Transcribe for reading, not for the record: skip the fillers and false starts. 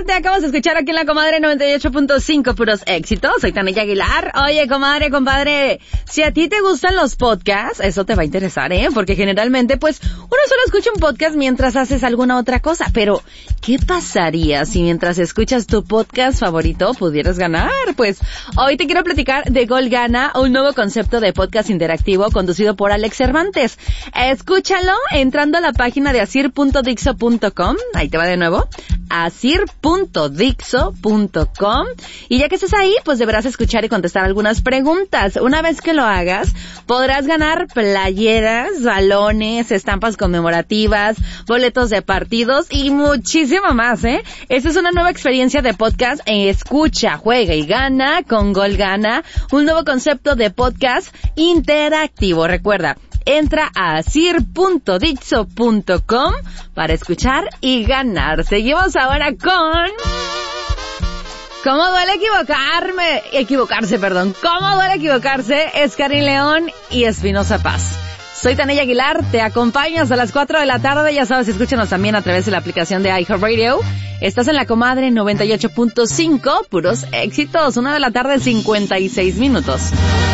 Aguilar, te acabas de escuchar aquí en la Comadre 98.5, puros éxitos. Soy Tania Aguilar. Oye, comadre, compadre, si a ti te gustan los podcasts, eso te va a interesar, porque generalmente, pues, uno solo escucha un podcast mientras haces alguna otra cosa. Pero, ¿qué pasaría si mientras escuchas tu podcast favorito pudieras ganar? Pues, hoy te quiero platicar de Gol Gana, un nuevo concepto de podcast interactivo conducido por Alex Cervantes. Escúchalo entrando a la página de asir.dixo.com. Ahí te va de nuevo. asir.dixo.com. Y ya que estés ahí, pues deberás escuchar y contestar algunas preguntas. Una vez que lo hagas, podrás ganar playeras, balones, estampas conmemorativas, boletos de partidos y muchísimo más, Esta es una nueva experiencia de podcast. Escucha, juega y gana con Gol Gana, un nuevo concepto de podcast interactivo. Recuerda, entra a asir.dixo.com para escuchar y ganar. Seguimos ahora con... ¿Cómo duele equivocarse? ¿Cómo duele equivocarse? Es Karin León y Espinosa Paz. Soy Tania Aguilar, te acompaño hasta las 4 de la tarde. Ya sabes, escúchanos también a través de la aplicación de iHeartRadio. Estás en la Comadre 98.5, puros éxitos. 1 de la tarde, 56 minutos.